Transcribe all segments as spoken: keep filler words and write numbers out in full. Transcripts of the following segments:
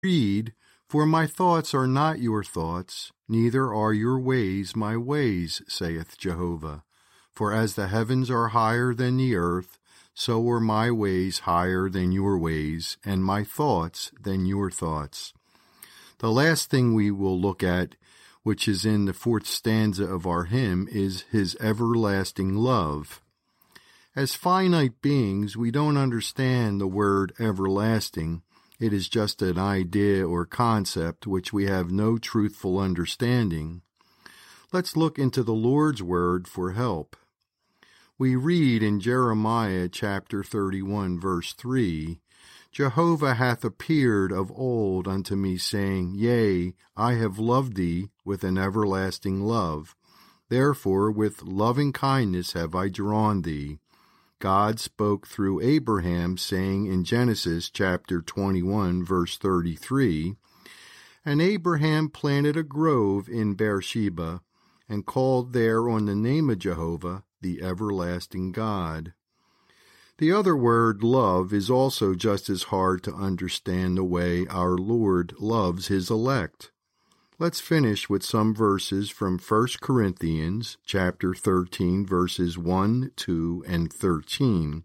Read, for my thoughts are not your thoughts, neither are your ways my ways, saith Jehovah. For as the heavens are higher than the earth, so are my ways higher than your ways, and my thoughts than your thoughts. The last thing we will look at, which is in the fourth stanza of our hymn, is his everlasting love. As finite beings, we don't understand the word everlasting. It is just an idea or concept which we have no truthful understanding. Let's look into the Lord's word for help. We read in Jeremiah chapter thirty-one, verse three, Jehovah hath appeared of old unto me, saying, Yea, I have loved thee with an everlasting love. Therefore with loving kindness have I drawn thee. God spoke through Abraham, saying in Genesis chapter twenty-one, verse thirty-three, And Abraham planted a grove in Beersheba, and called there on the name of Jehovah, the everlasting God. The other word, love, is also just as hard to understand the way our Lord loves his elect. Let's finish with some verses from First Corinthians chapter thirteen, verses one, two, and thirteen.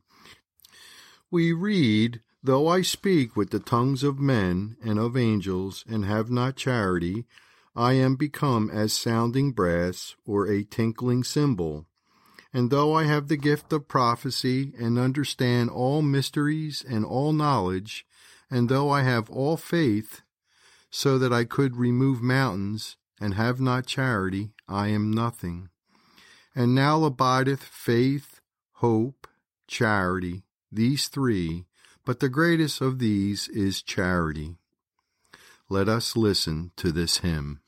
We read, Though I speak with the tongues of men and of angels, and have not charity, I am become as sounding brass or a tinkling cymbal. And though I have the gift of prophecy, and understand all mysteries and all knowledge, and though I have all faith, so that I could remove mountains, and have not charity, I am nothing. And now abideth faith, hope, charity, these three, but the greatest of these is charity. Let us listen to this hymn.